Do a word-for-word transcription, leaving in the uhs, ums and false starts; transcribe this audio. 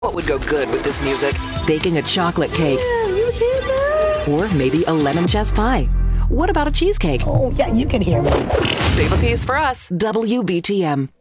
What would go good with this music? Baking a chocolate cake. Yeah, you hear that? Or maybe a lemon chess pie. What about a cheesecake? Oh, yeah, you can hear me. Save a piece for us. W B T M.